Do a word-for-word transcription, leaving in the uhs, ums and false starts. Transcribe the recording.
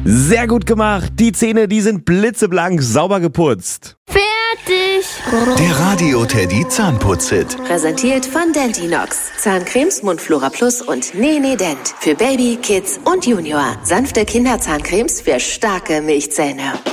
Sehr gut gemacht. Die Zähne, die sind blitzeblank, sauber geputzt. Fertig. Der Radio Teddy Zahnputz-Hit. Präsentiert von Dentinox. Zahncremes, Mundflora Plus und Nene Dent. Für Baby, Kids und Junior. Sanfte Kinderzahncremes für starke Milchzähne.